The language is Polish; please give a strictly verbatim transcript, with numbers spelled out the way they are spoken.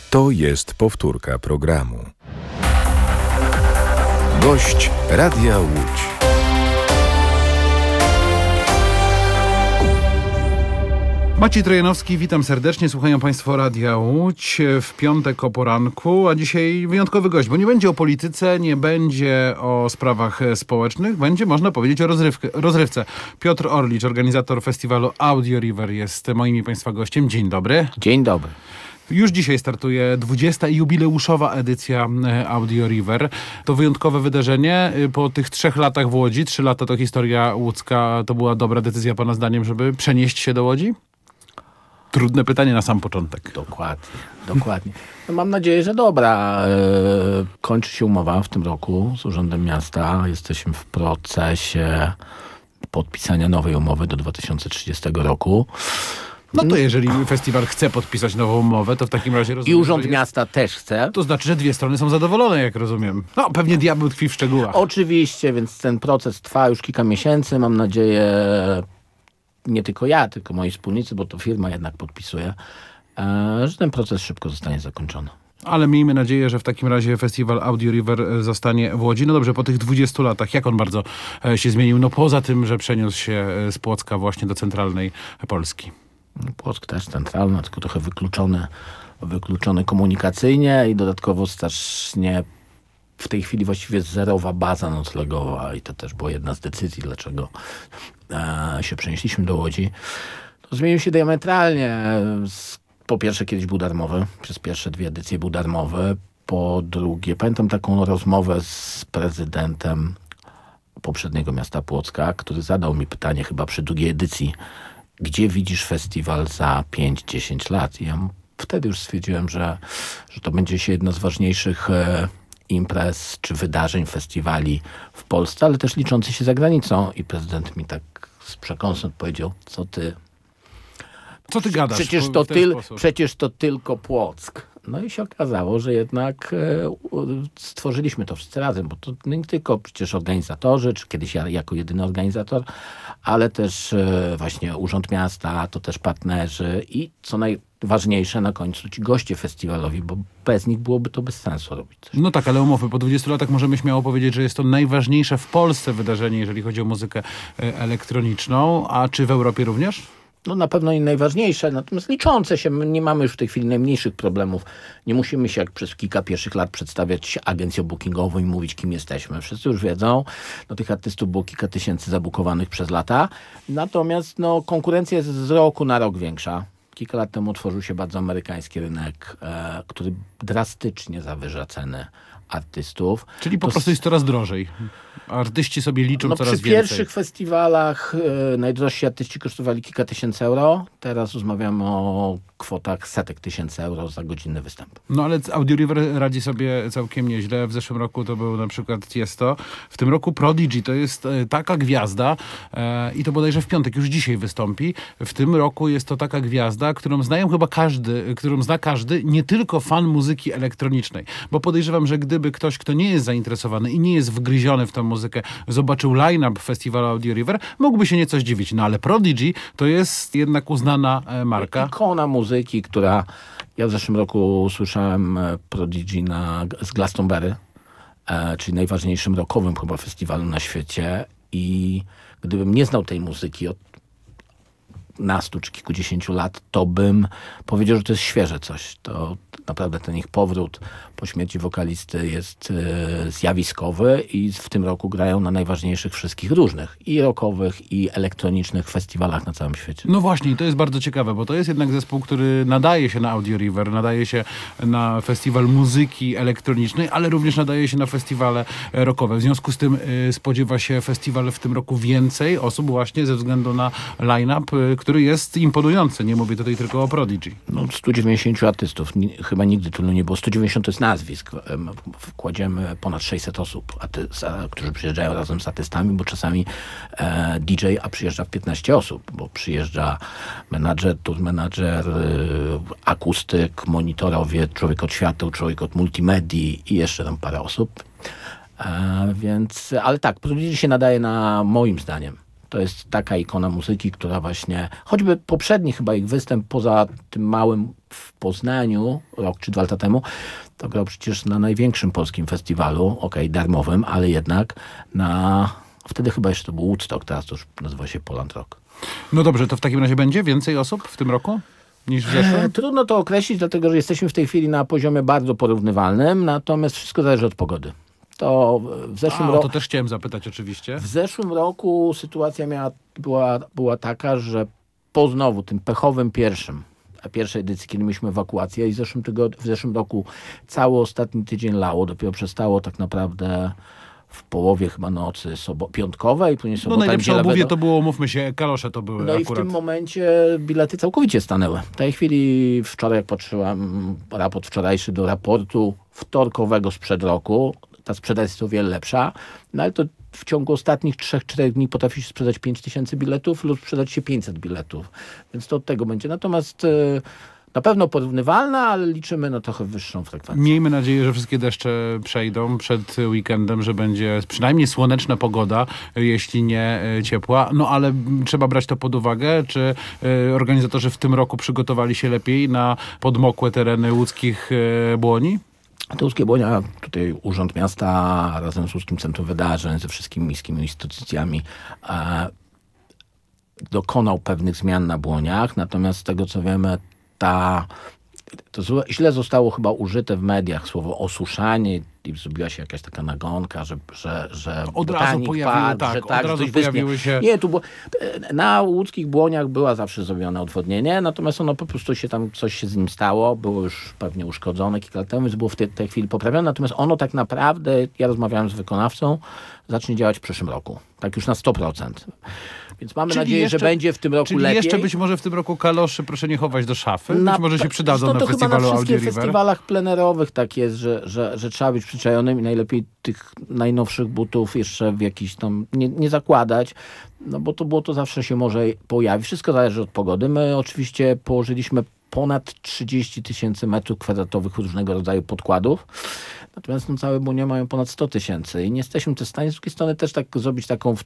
To jest powtórka programu. Gość Radia Łódź. Maciej Trojanowski, witam serdecznie. Słuchają Państwo Radia Łódź w piątek o poranku, a dzisiaj wyjątkowy gość, bo nie będzie o polityce, nie będzie o sprawach społecznych, będzie, można powiedzieć, o rozrywkę, rozrywce. Piotr Orlicz, organizator festiwalu Audio River, jest moim i Państwa gościem. Dzień dobry. Dzień dobry. Już dzisiaj startuje dwudziesta i jubileuszowa edycja Audio River. To wyjątkowe wydarzenie. Po tych trzech latach w Łodzi, trzy lata to historia łódzka, to była dobra decyzja Pana zdaniem, żeby przenieść się do Łodzi? Trudne pytanie na sam początek. Dokładnie, dokładnie. No mam nadzieję, że dobra. Kończy się umowa w tym roku z Urzędem Miasta. Jesteśmy w procesie podpisania nowej umowy do dwa tysiące trzydziestego roku. No to jeżeli festiwal chce podpisać nową umowę, to w takim razie rozumiem, I Urząd jest... Miasta też chce. To znaczy, że dwie strony są zadowolone, jak rozumiem. No, pewnie diabeł tkwi w szczegółach. Oczywiście, więc ten proces trwa już kilka miesięcy. Mam nadzieję, nie tylko ja, tylko moi wspólnicy, bo to firma jednak podpisuje, że ten proces szybko zostanie zakończony. Ale miejmy nadzieję, że w takim razie festiwal Audio River zostanie w Łodzi. No dobrze, po tych dwudziestu latach, jak on bardzo się zmienił? No poza tym, że przeniósł się z Płocka właśnie do centralnej Polski. Płock też centralny, tylko trochę wykluczony, wykluczony komunikacyjnie i dodatkowo strasznie w tej chwili właściwie zerowa baza noclegowa i to też była jedna z decyzji, dlaczego e, się przenieśliśmy do Łodzi. To zmienił się diametralnie. Po pierwsze, kiedyś był darmowy, przez pierwsze dwie edycje był darmowy. Po drugie, pamiętam taką rozmowę z prezydentem poprzedniego miasta Płocka, który zadał mi pytanie chyba przy drugiej edycji, gdzie widzisz festiwal za pięć dziesięć lat? I ja wtedy już stwierdziłem, że, że to będzie się jedna z ważniejszych e, imprez czy wydarzeń, festiwali w Polsce, ale też liczący się za granicą. I prezydent mi tak z przekąsem powiedział, co ty... Co ty gadasz? Przecież to, tyl, przecież to tylko Płock. No i się okazało, że jednak e, stworzyliśmy to wszyscy razem, bo to nie tylko przecież organizatorzy, czy kiedyś ja jako jedyny organizator, ale też e, właśnie Urząd Miasta, to też partnerzy i co najważniejsze na końcu ci goście festiwalowi, bo bez nich byłoby to bez sensu robić coś. No tak, ale umówmy, po dwudziestu latach możemy śmiało powiedzieć, że jest to najważniejsze w Polsce wydarzenie, jeżeli chodzi o muzykę elektroniczną, a czy w Europie również? No na pewno i najważniejsze, natomiast liczące się. My nie mamy już w tej chwili najmniejszych problemów. Nie musimy się jak przez kilka pierwszych lat przedstawiać agencją bookingową i mówić, kim jesteśmy. Wszyscy już wiedzą. No, tych artystów było kilka tysięcy zabukowanych przez lata. Natomiast no, konkurencja jest z roku na rok większa. Kilka lat temu otworzył się bardzo amerykański rynek, e, który drastycznie zawyża ceny artystów. Czyli po to prostu jest coraz drożej. Artyści sobie liczą no, coraz więcej. Przy więcej. pierwszych festiwalach e, najdrożsi artyści kosztowali kilka tysięcy euro. Teraz rozmawiamy o kwotach setek tysięcy euro za godzinny występ. No ale Audio River radzi sobie całkiem nieźle. W zeszłym roku to był na przykład Tiesto. W tym roku Prodigy to jest e, taka gwiazda e, i to bodajże w piątek, już dzisiaj wystąpi. W tym roku jest to taka gwiazda, którą znają chyba każdy, którą zna każdy, nie tylko fan muzyki elektronicznej. Bo podejrzewam, że gdyby ktoś, kto nie jest zainteresowany i nie jest wgryziony w tę muzykę, zobaczył line-up festiwalu Audio River, mógłby się nieco zdziwić. No ale Prodigy to jest jednak uznana e, marka. Ikona muzyki, która... Ja w zeszłym roku słyszałem Prodigy na, z Glastonbury, e, czyli najważniejszym rockowym chyba festiwalu na świecie i gdybym nie znał tej muzyki od nastu czy kilkudziesięciu lat, to bym powiedział, że to jest świeże coś. To naprawdę ten ich powrót po śmierci wokalisty jest e, zjawiskowy i w tym roku grają na najważniejszych wszystkich różnych i rockowych, i elektronicznych festiwalach na całym świecie. No właśnie, to jest bardzo ciekawe, bo to jest jednak zespół, który nadaje się na Audio River, nadaje się na festiwal muzyki elektronicznej, ale również nadaje się na festiwale rockowe. W związku z tym y, spodziewa się festiwal w tym roku więcej osób właśnie ze względu na line-up, y, który jest imponujący. Nie mówię tutaj tylko o Prodigy. No, sto dziewięćdziesięciu artystów. Ni- chyba nigdy tylu nie było. sto dziewięćdziesiąt to jest nazwisk. Wkładziemy ponad sześćset osób, aty- którzy przyjeżdżają razem z artystami, bo czasami e, D J, a przyjeżdża w piętnaście osób, bo przyjeżdża menadżer, tour menadżer, y, akustyk, monitorowie, człowiek od świateł, człowiek od multimedii i jeszcze tam parę osób. E, więc, ale tak, Prodigy się nadaje na, moim zdaniem, To jest taka ikona muzyki, która właśnie, choćby poprzedni chyba ich występ poza tym małym w Poznaniu, rok czy dwa lata temu, to grał przecież na największym polskim festiwalu, okej, okay, darmowym, ale jednak na, wtedy chyba jeszcze to był Woodstock, teraz to już nazywa się Poland Rock. No dobrze, to w takim razie będzie więcej osób w tym roku niż w zeszłym? E, trudno to określić, dlatego że jesteśmy w tej chwili na poziomie bardzo porównywalnym, natomiast wszystko zależy od pogody. To w zeszłym A, roku... to też chciałem zapytać oczywiście. W zeszłym roku sytuacja miała, była, była taka, że po znowu tym pechowym pierwszym, a pierwszej edycji, kiedy mieliśmy ewakuację i w zeszłym, tygod- w zeszłym roku cały ostatni tydzień lało, dopiero przestało tak naprawdę w połowie chyba nocy sobo- piątkowej, później No sobota, najlepsze niedziela, obuwie wedo- to było, mówmy się, kalosze to były No akurat. i w tym momencie bilety całkowicie stanęły. W tej chwili, wczoraj jak patrzyłam, raport wczorajszy do raportu wtorkowego sprzed roku, ta sprzedaż jest o wiele lepsza, no ale to w ciągu ostatnich trzech czterech dni potrafi się sprzedać pięć tysięcy biletów lub sprzedać się pięćset biletów. Więc to od tego będzie. Natomiast e, na pewno porównywalna, ale liczymy na trochę wyższą frekwencję. Miejmy nadzieję, że wszystkie deszcze przejdą przed weekendem, że będzie przynajmniej słoneczna pogoda, jeśli nie e, ciepła. No ale m, trzeba brać to pod uwagę, czy e, organizatorzy w tym roku przygotowali się lepiej na podmokłe tereny łódzkich e, Błoni? To Łódzkie Błonia, tutaj Urząd Miasta razem z Łódzkim Centrum Wydarzeń, ze wszystkimi miejskimi instytucjami e, dokonał pewnych zmian na Błoniach, natomiast z tego co wiemy, ta, to złe, źle zostało chyba użyte w mediach słowo osuszanie i zrobiła się jakaś taka nagonka, że, że, że Od razu botanik pojawiły, padł, tak, że od tak, razu coś wyschnie. pojawiły się... Nie, tu było, na łódzkich Błoniach była zawsze zrobione odwodnienie, natomiast ono po prostu się tam, coś się z nim stało, było już pewnie uszkodzone kilka lat temu, więc było w tej, tej chwili poprawione, natomiast ono tak naprawdę, ja rozmawiałem z wykonawcą, zacznie działać w przyszłym roku. Tak już na sto procent. Więc mamy Czyli nadzieję, jeszcze- że będzie w tym roku Czyli lepiej. jeszcze być może w tym roku kaloszy proszę nie chować do szafy. Być Na- może się przydadzą Zresztą na to chyba festiwalu na Audio wszystkich River. festiwalach plenerowych tak jest, że, że, że trzeba być przyczajonym i najlepiej tych najnowszych butów jeszcze w jakiś tam nie, nie zakładać, no bo to było to zawsze się może pojawi. Wszystko zależy od pogody. My oczywiście położyliśmy ponad trzydzieści tysięcy metrów kwadratowych różnego rodzaju podkładów. Natomiast no, całe Błonie mają ponad sto tysięcy i nie jesteśmy też w stanie z drugiej strony też tak zrobić taką w